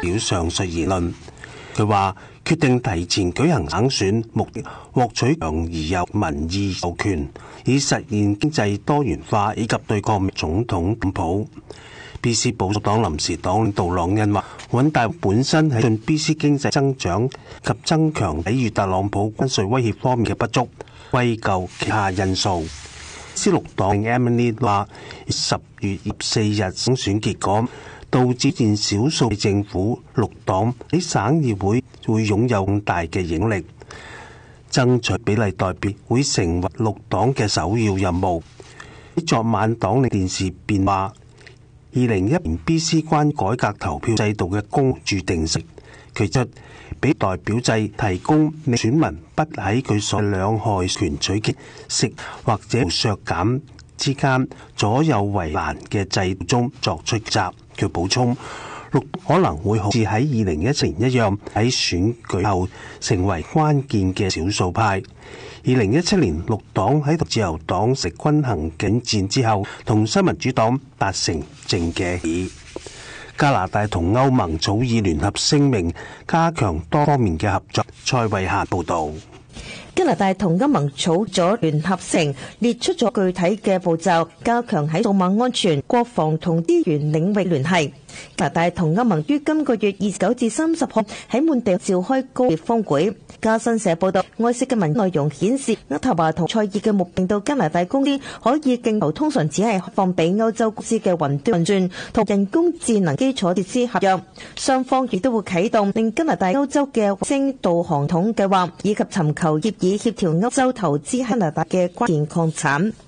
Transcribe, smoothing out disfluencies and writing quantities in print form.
表上述言論。佢話決定提前舉行省選，目的獲取強而有民意授權，以實現經濟多元化以及對抗總統特朗普。BC 保守黨臨時黨領導朗恩話，尹大本身喺進 BC 經濟增長及增強抵禦特朗普關稅威脅方面嘅不足，歸咎其他因素。BC 綠黨 Emily 話，10月24日省選結果導致現少數政府綠黨喺省議會會擁有更大嘅影響力，爭取比例代表會成為綠黨嘅首要任務。喺昨晚黨領電視辯話，2010年 BC 關改革投票制度嘅公注定式，佢出俾代表制提供令選民不喺佢所兩害權取其息或者削減之間左右為難嘅制度中作出抉擇。佢補充，綠可能會好似喺2017年一樣，喺選舉後成為關鍵嘅少數派。2017年綠黨喺同自由黨食均衡競戰之後，同新民主黨達成政嘅協議。加拿大同歐盟草擬聯合聲明，加強多方面嘅合作。蔡慧嫻報導。 加拿大同歐盟草咗聯合聲，列出咗具體嘅步驟，加強喺數碼安全、國防同資源領域聯繫。加拿大同歐盟於今個月29至30號喺滿地召開高級峰會。加新社報道，外泄嘅文內容顯示，渥太華同塞爾嘅目令到加拿大公司可以競投通常只係放俾歐洲公司嘅雲端運算同人工智能基礎設施合約。雙方亦都會啟動令加拿大歐洲嘅衛星導航統計劃，以及尋求協議協調歐洲投資加拿大嘅關鍵礦產。